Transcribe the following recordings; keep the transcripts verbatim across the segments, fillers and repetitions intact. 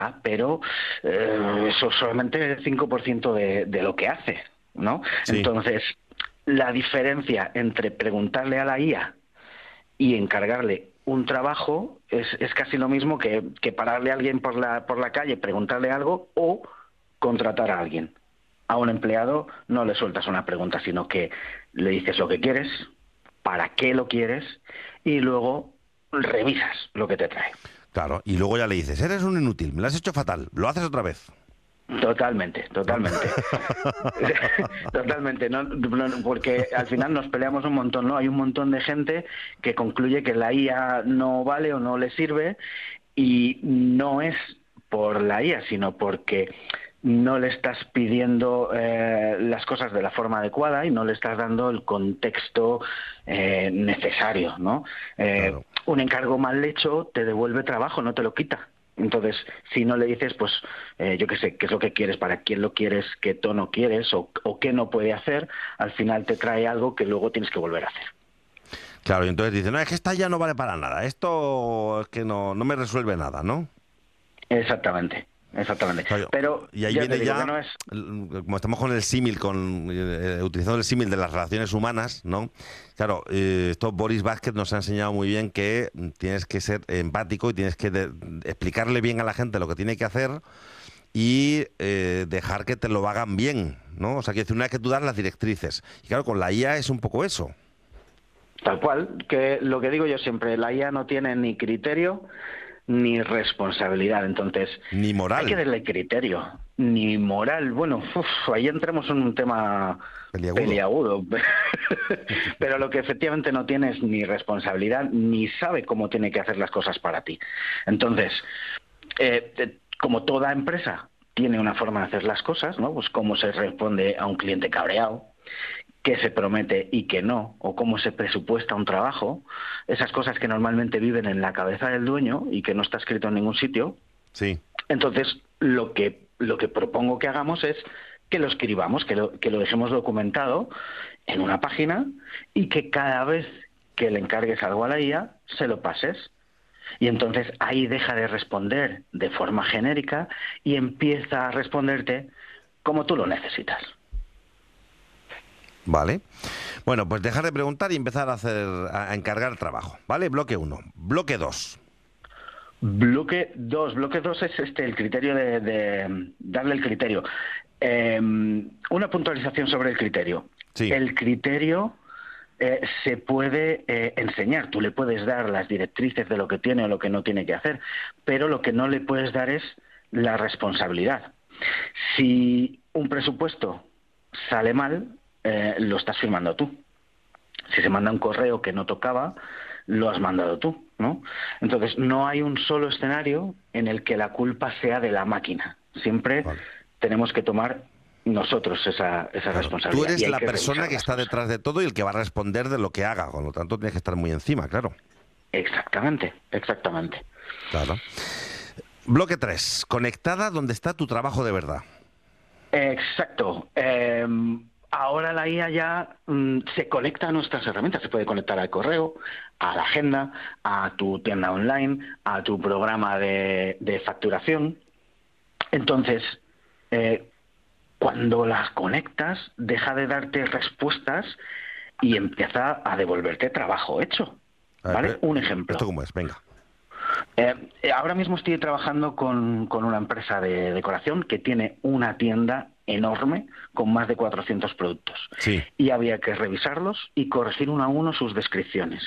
pero eh, eso es solamente el cinco por ciento de, de lo que hace, ¿no? Sí. Entonces, la diferencia entre preguntarle a la I A y encargarle un trabajo es, es casi lo mismo que, que pararle a alguien por la, por la calle, preguntarle algo o contratar a alguien. A un empleado no le sueltas una pregunta, sino que le dices lo que quieres, para qué lo quieres y luego revisas lo que te trae. Claro, y luego ya le dices, eres un inútil, me lo has hecho fatal, lo haces otra vez. Totalmente, ¿No? totalmente. Totalmente, ¿no? Porque al final nos peleamos un montón, ¿no? Hay un montón de gente que concluye que la I A no vale o no le sirve y no es por la I A, sino porque no le estás pidiendo eh, las cosas de la forma adecuada y no le estás dando el contexto eh, necesario, ¿no? Eh, Claro. un encargo mal hecho te devuelve trabajo, no te lo quita. Entonces, si no le dices, pues, eh, yo qué sé, qué es lo que quieres, para quién lo quieres, qué tono quieres o, o qué no puede hacer, al final te trae algo que luego tienes que volver a hacer. Claro, y entonces dicen, no, es que esta ya no vale para nada, esto es que no, no me resuelve nada, ¿no? Exactamente, exactamente. Claro, Pero y ahí ya te viene digo que ya, no es... como estamos con el símil, con eh, utilizando el símil de las relaciones humanas, ¿no? Claro, eh, esto Boris Vázquez nos ha enseñado muy bien que tienes que ser empático y tienes que de- explicarle bien a la gente lo que tiene que hacer y eh, dejar que te lo hagan bien, ¿no? O sea, que una vez que tú das las directrices. Y claro, con la I A es un poco eso. Tal cual, que lo que digo yo siempre, la I A no tiene ni criterio ni responsabilidad, entonces Ni hay que moral, darle criterio, ni moral, bueno, uf, ahí entramos en un tema peliagudo. peliagudo, pero lo que efectivamente no tiene es ni responsabilidad, ni sabe cómo tiene que hacer las cosas para ti. Entonces, eh, eh, como toda empresa tiene una forma de hacer las cosas, ¿no? Pues cómo se responde a un cliente cabreado, qué se promete y qué no, o cómo se presupuesta un trabajo, esas cosas que normalmente viven en la cabeza del dueño y que no está escrito en ningún sitio. Sí, Entonces, lo que, lo que propongo que hagamos es que lo escribamos, que lo, que lo dejemos documentado en una página y que cada vez que le encargues algo a la I A, se lo pases. Y entonces ahí deja de responder de forma genérica y empieza a responderte como tú lo necesitas. vale. Bueno, pues dejar de preguntar y empezar a hacer, a encargar trabajo, ¿vale? Bloque uno. Bloque dos. Bloque dos. Bloque dos es este el criterio de, de darle el criterio. Eh, una puntualización sobre el criterio. Sí, El criterio eh, se puede eh, enseñar. Tú le puedes dar las directrices de lo que tiene o lo que no tiene que hacer, pero lo que no le puedes dar es la responsabilidad. Si un presupuesto sale mal, eh, lo estás firmando tú. Si se manda un correo que no tocaba, lo has mandado tú, ¿no? Entonces, no hay un solo escenario en el que la culpa sea de la máquina. Siempre vale. tenemos que tomar nosotros esa, esa Claro, tú responsabilidad y eres hay la que persona revisar que las está cosas. detrás de todo y el que va a responder de lo que haga, con lo tanto tienes que estar muy encima, claro. Exactamente, exactamente. Claro. Bloque tres. Conectada donde está tu trabajo de verdad. Exacto. Eh, ahora la I A ya mm, se conecta a nuestras herramientas. Se puede conectar al correo, a la agenda, a tu tienda online, a tu programa de, de facturación. Entonces, eh, cuando las conectas, deja de darte respuestas y empieza a devolverte trabajo hecho. A ver, ¿Vale? pero, Un ¿esto ejemplo. cómo es? Venga. Eh, eh, ahora mismo estoy trabajando con, con una empresa de decoración que tiene una tienda enorme con más de cuatrocientos productos. Sí. Y había que revisarlos y corregir uno a uno sus descripciones.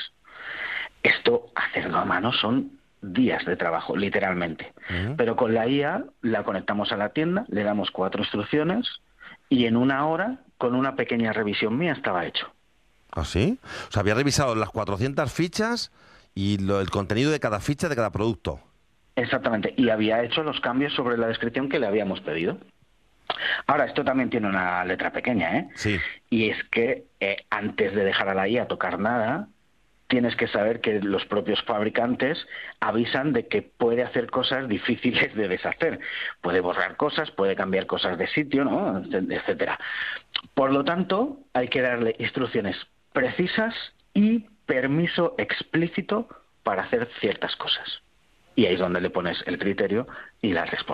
Esto, hacerlo a mano, son días de trabajo, literalmente. Ujú. Pero con la I A la conectamos a la tienda, le damos cuatro instrucciones y en una hora, con una pequeña revisión mía, estaba hecho. ¿Ah, sí? O sea, había revisado las cuatrocientas fichas y lo- el contenido de cada ficha de cada producto. Exactamente. Y había hecho los cambios sobre la descripción que le habíamos pedido. Ahora, esto también tiene una letra pequeña, ¿eh? Sí. Y es que eh, antes de dejar a la I A tocar nada, tienes que saber que los propios fabricantes avisan de que puede hacer cosas difíciles de deshacer. Puede borrar cosas, puede cambiar cosas de sitio, ¿no? Etcétera. Por lo tanto, hay que darle instrucciones precisas y permiso explícito para hacer ciertas cosas. Y ahí es donde le pones el criterio y la responsabilidad.